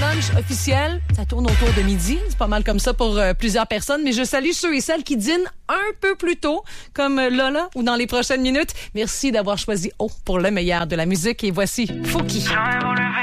brunch officiel, ça tourne autour de midi. C'est pas mal comme ça pour plusieurs personnes. Mais je salue ceux et celles qui dînent un peu plus tôt, comme Lola ou dans les prochaines minutes. Merci d'avoir choisi O pour le meilleur de la musique. Et voici Fouki.